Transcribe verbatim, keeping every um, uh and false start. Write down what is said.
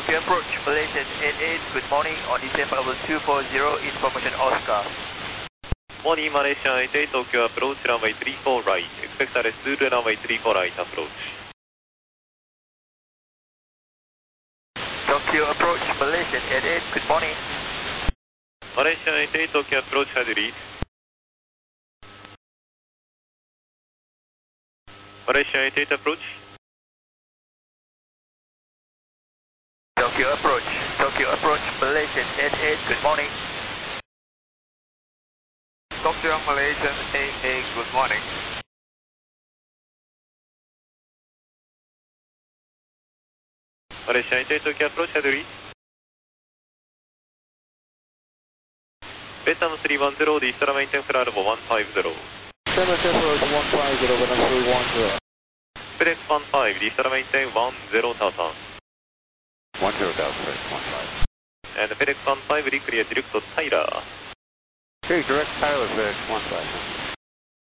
Tokyo approach, Malaysian eight eight, good morning, on descent level two four zero, information Oscar. Morning, Malaysian eight eight, Tokyo approach, runway three four right, expect R S Zulu, runway three four right approach. Tokyo approach, Malaysian eight eight, good morning. Malaysian eight eight, Tokyo approach, has read. Malaysian eight eight approach. Tokyo approach, Tokyo approach, Malaysian eight eight, good morning. Tokyo Malaysian eight eight, good morning. Malaysian eight eight, Tokyo approach, has read. Vietnam three one zero, the Eastern maintain for Alpha one five zero. seven Temporary one five zero, Vietnam three one zero. FedEx one five, the Eastern maintain one zero Tata. one zero Delta, one five. And FedEx one five, reclear direct to Tyler. Okay, direct Tyler, FedEx one five.